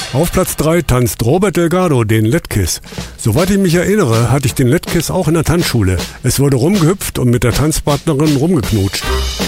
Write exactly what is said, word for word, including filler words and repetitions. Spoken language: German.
Auf Platz drei tanzt Robert Delgado den Letkiss. Soweit ich mich erinnere, hatte ich den Letkiss auch in der Tanzschule. Es wurde rumgehüpft und mit der Tanzpartnerin rumgeknutscht.